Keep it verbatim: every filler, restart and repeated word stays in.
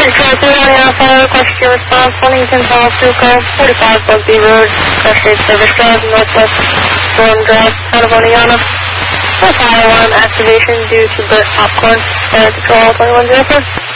Control two on your phone, request your response, Wellington Hall, Suco, forty-five Bugsy Road, Frustrated Service Drive, Northwest Storm Drive, Californiana. No fire alarm activation due to burnt popcorn. Fire Patrol twenty-one oh four.